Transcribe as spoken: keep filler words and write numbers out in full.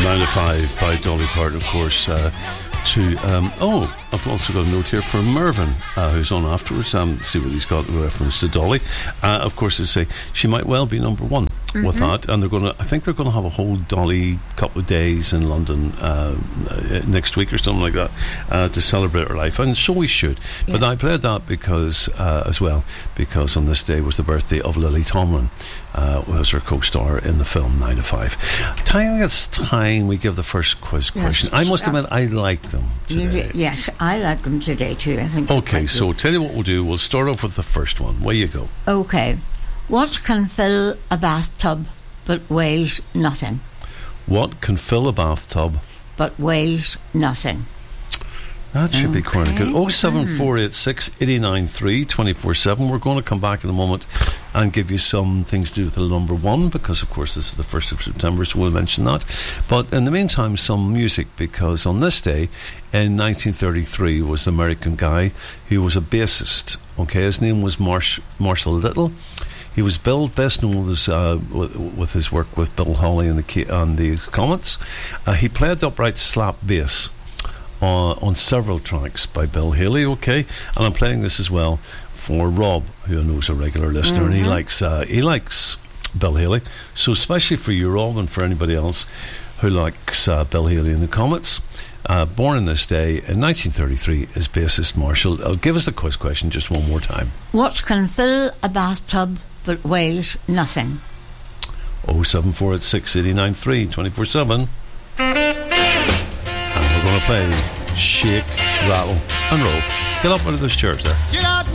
nine to five by Dolly Parton, of course. Uh, to um, oh, I've also got a note here for Mervyn, uh, who's on afterwards. Um, see what he's got in reference to Dolly. Uh, of course, they say she might well be number one mm-hmm. with that, and they're going to. I think they're going to have a whole Dolly couple of days in London uh, uh, next week or something like that uh, to celebrate her life, and so we should. Yeah. But I played that because uh, as well because on this day was the birthday of Lily Tomlin. Uh, was her co-star in the film nine to five. I think it's time we give the first quiz yes. question. I must admit, I like them today. Yes, I like them today too. I think. Okay, so tell you what we'll do. We'll start off with the first one. Where you go? Okay. What can fill a bathtub but weighs nothing? What can fill a bathtub but weighs nothing? That should okay. be quite good. oh seven four eight six, eight nine three, two four seven. We're going to come back in a moment and give you some things to do with the number one, because of course this is the first of September, so we'll mention that. But in the meantime, some music, because on this day in nineteen thirty-three was the American guy who was a bassist. Okay, his name was Marsh, Marshall Little. He was billed best known as, uh, with, with his work with Bill Hawley and the, and the Comets. Uh, he played the upright slap bass Uh, on several tracks by Bill Haley, okay, and I'm playing this as well for Rob, who I know is a regular listener, mm-hmm. and he likes uh, he likes Bill Haley. So especially for you, Rob, and for anybody else who likes uh, Bill Haley and the Comets, uh, born in this day in nineteen thirty-three is bassist Marshall. Uh, give us the quiz question just one more time. What can fill a bathtub but weighs nothing? oh seven four eight six, eight nine three, two four seven. We're going to play Shake, Rattle and Roll. Get up out of those chairs there. Get out